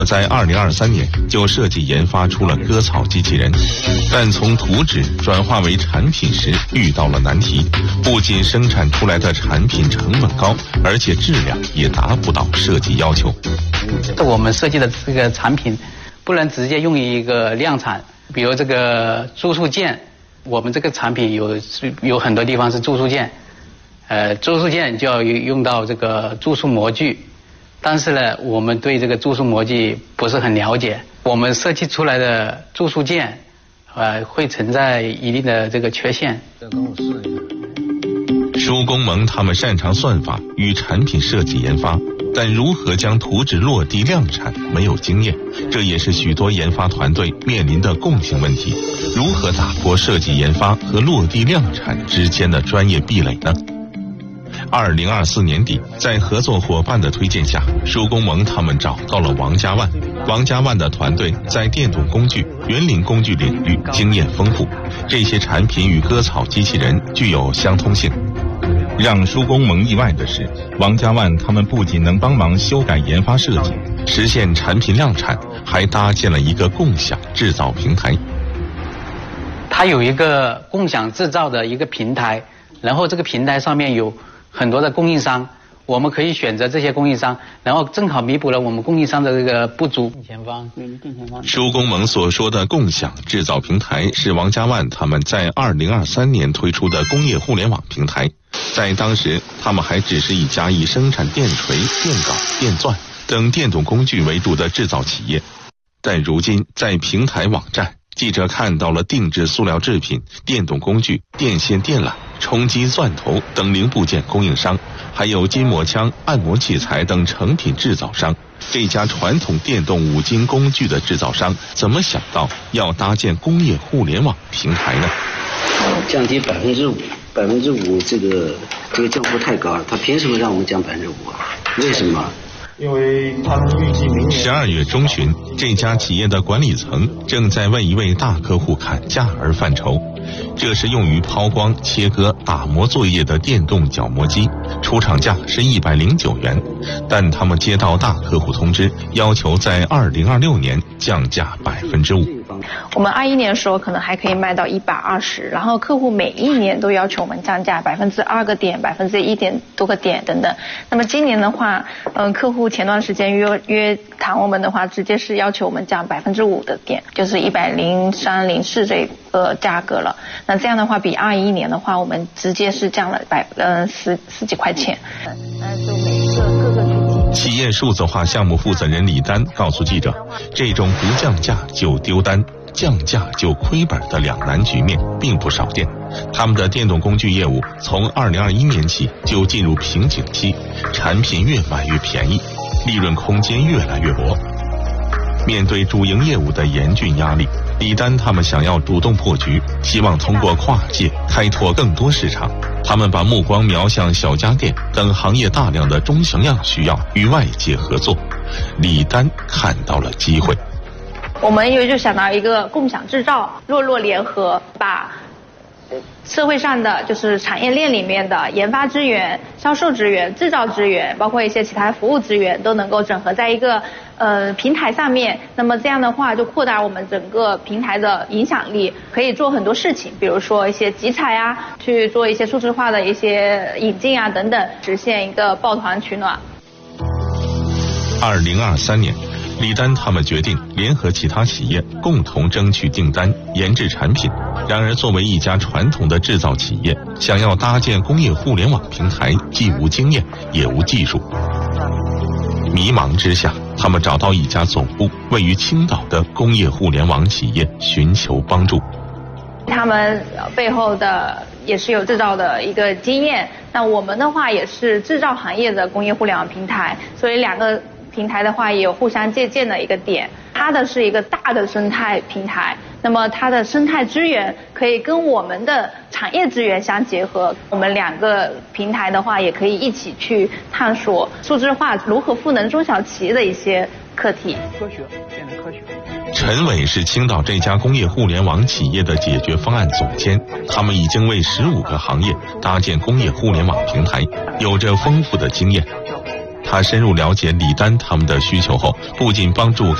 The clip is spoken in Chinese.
在2023年就设计研发出了割草机器人，但从图纸转化为产品时遇到了难题，不仅生产出来的产品成本高，而且质量也达不到设计要求。 我们设计的这个产品不能直接用于一个量产，比如这个注塑件，我们这个产品有很多地方是注塑件，注塑件就要用到这个注塑模具。但是呢，我们对这个注塑模具不是很了解，我们设计出来的注塑件，会存在一定的这个缺陷。 舒公盟他们擅长算法与产品设计研发，但如何将图纸落地量产没有经验，这也是许多研发团队面临的共性问题。如何打破设计研发和落地量产之间的专业壁垒呢？2024年底，在合作伙伴的推荐下，舒公盟他们找到了王家万。王家万的团队在电动工具、园林工具领域经验丰富，这些产品与割草机器人具有相通性。让舒公盟意外的是，王家万他们不仅能帮忙修改研发设计，实现产品量产，还搭建了一个共享制造平台。 它有一个共享制造的一个平台，然后这个平台上面有很多的供应商，我们可以选择这些供应商，然后正好弥补了我们供应商的这个不足。 舒公盟所说的共享制造平台是王家万他们在2023年推出的工业互联网平台。在当时，他们还只是一家以生产电锤、电镐、电钻等电动工具为主的制造企业，但如今在平台网站，记者看到了定制塑料制品、电动工具、电线电缆、冲击钻头等零部件供应商，还有筋膜枪、按摩器材等成品制造商。这家传统电动五金工具的制造商怎么想到要搭建工业互联网平台呢？ 降低5%，5%这个降幅太高了，他凭什么让我们降5%啊？为什么？ 因为他们预计明年 12月中旬，这家企业的管理层正在为一位大客户砍价而犯愁。这是用于抛光、切割、打磨作业的电动角磨机，出厂价是109元，但他们接到大客户通知，要求在2026年降价5%。 我们21年的时候可能还可以卖到120，然后客户每一年都要求我们降价2个点、1点多个点等等。那么今年的话，客户前段时间约谈我们的话，直接是要求我们降5%的点，就是103、104这个价格了。那这样的话，比21年的话，我们直接是降了十几块钱。就每一个各个企业数字化项目负责人李丹告诉记者，这种不降价就丢单、降价就亏本的两难局面并不少见。他们的电动工具业务从2021年起就进入瓶颈期，产品越卖越便宜，利润空间越来越薄。面对主营业务的严峻压力，李丹他们想要主动破局，希望通过跨界开拓更多市场。他们把目光瞄向小家电等行业大量的中型样需要与外界合作。李丹看到了机会， 我们就想到一个共享制造，弱联合，把社会上的就是产业链里面的研发资源、销售资源、制造资源，包括一些其他服务资源，都能够整合在一个平台上面。那么这样的话，就扩大我们整个平台的影响力，可以做很多事情，比如说一些集采啊，去做一些数字化的一些引进啊等等，实现一个抱团取暖。 2023年。李丹他们决定联合其他企业共同争取订单、研制产品。然而，作为一家传统的制造企业，想要搭建工业互联网平台，既无经验也无技术。迷茫之下，他们找到一家总部位于青岛的工业互联网企业寻求帮助。 他们背后的也是有制造的一个经验，那我们的话也是制造行业的工业互联网平台，所以两个平台的话也有互相借鉴的一个点。它的是一个大的生态平台，那么它的生态资源可以跟我们的产业资源相结合，我们两个平台的话也可以一起去探索数字化如何赋能中小企业的一些课题。 变成科学。 陈伟是青岛这家工业互联网企业的解决方案总监，他们已经为15个行业搭建工业互联网平台，有着丰富的经验。 他深入了解李丹他们的需求后，不仅帮助